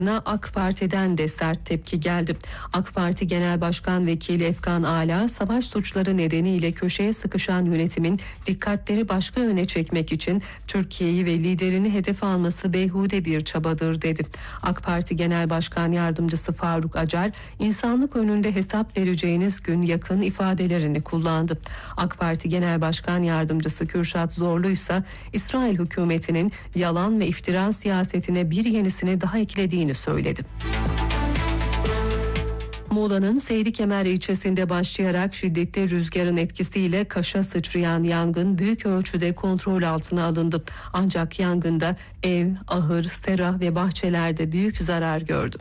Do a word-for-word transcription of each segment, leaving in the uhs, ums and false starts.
AK Parti'den de sert tepki geldi. AK Parti Genel Başkan Vekili Efkan Ala, savaş suçları nedeniyle köşeye sıkışan yönetimin dikkatleri başka yöne çekmek için Türkiye'yi ve liderini hedef alması beyhude bir çabadır dedi. AK Parti Genel Başkan Yardımcısı Faruk Acar, insanlık önünde hesap vereceğiniz gün yakın ifadelerini kullandı. AK Parti Genel Başkan Yardımcısı Kürşat Zorlu ise İsrail hükümetinin yalan ve iftira siyasetine bir yenisini daha eklediğini söyledi. Muğla'nın Seydikemer ilçesinde başlayarak şiddetli rüzgarın etkisiyle Kaş'a sıçrayan yangın büyük ölçüde kontrol altına alındı. Ancak yangında ev, ahır, sera ve bahçelerde büyük zarar gördü.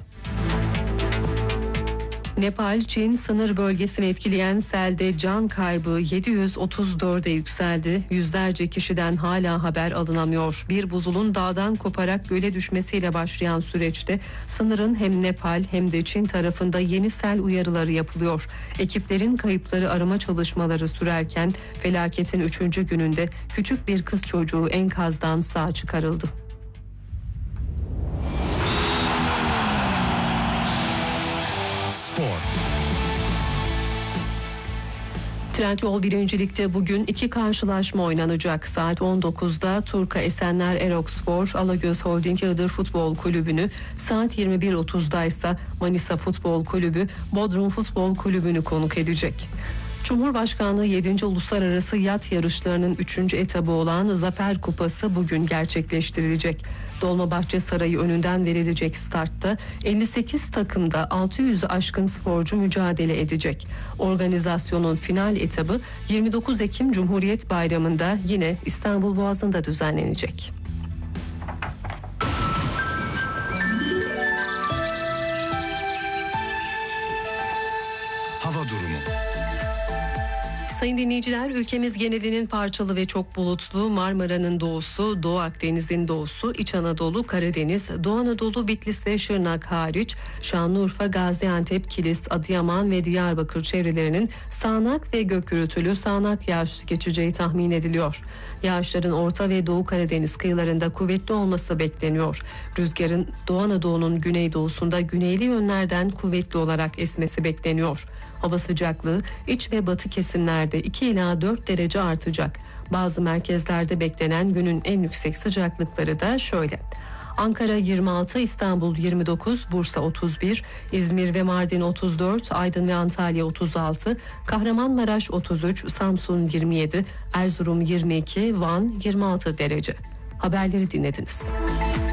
Nepal-Çin sınır bölgesini etkileyen selde can kaybı yedi yüz otuz dörde yükseldi. Yüzlerce kişiden hala haber alınamıyor. Bir buzulun dağdan koparak göle düşmesiyle başlayan süreçte sınırın hem Nepal hem de Çin tarafında yeni sel uyarıları yapılıyor. Ekiplerin kayıpları arama çalışmaları sürerken felaketin üçüncü gününde küçük bir kız çocuğu enkazdan sağ çıkarıldı. Trendyol birincilikte bugün iki karşılaşma oynanacak. Saat on dokuzda Turka Esenler Erokspor Alagöz Holding Iğdır Futbol Kulübü'nü, saat yirmi bir otuzda ise Manisa Futbol Kulübü Bodrum Futbol Kulübü'nü konuk edecek. Cumhurbaşkanlığı yedinci Uluslararası Yat Yarışları'nın üçüncü etabı olan Zafer Kupası bugün gerçekleştirilecek. Dolmabahçe Sarayı önünden verilecek startta elli sekiz takımda altı yüzü aşkın sporcu mücadele edecek. Organizasyonun final etabı yirmi dokuz Ekim Cumhuriyet Bayramı'nda yine İstanbul Boğazı'nda düzenlenecek. Hava durumu. Sayın dinleyiciler, ülkemiz genelinin parçalı ve çok bulutlu, Marmara'nın doğusu, Doğu Akdeniz'in doğusu, İç Anadolu, Karadeniz, Doğu Anadolu, Bitlis ve Şırnak hariç Şanlıurfa, Gaziantep, Kilis, Adıyaman ve Diyarbakır çevrelerinin sağanak ve gök gürültülü sağanak yağış geçeceği tahmin ediliyor. Yağışların Orta ve Doğu Karadeniz kıyılarında kuvvetli olması bekleniyor. Rüzgarın Doğu Anadolu'nun güneydoğusunda güneyli yönlerden kuvvetli olarak esmesi bekleniyor. Hava sıcaklığı iç ve batı kesimlerde iki ila dört derece artacak. Bazı merkezlerde beklenen günün en yüksek sıcaklıkları da şöyle: Ankara yirmi altı, İstanbul yirmi dokuz, Bursa otuz bir, İzmir ve Mardin otuz dört, Aydın ve Antalya otuz altı, Kahramanmaraş otuz üç, Samsun yirmi yedi, Erzurum yirmi iki, Van yirmi altı derece. Haberleri dinlediniz.